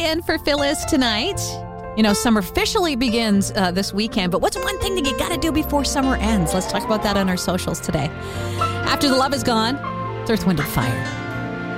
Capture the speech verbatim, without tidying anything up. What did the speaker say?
weekend for Phyllis tonight. You know, summer officially begins uh, this weekend, but what's one thing that you got to do before summer ends? Let's talk about that on our socials today. After the Love Is Gone, it's Earth, Wind and Fire.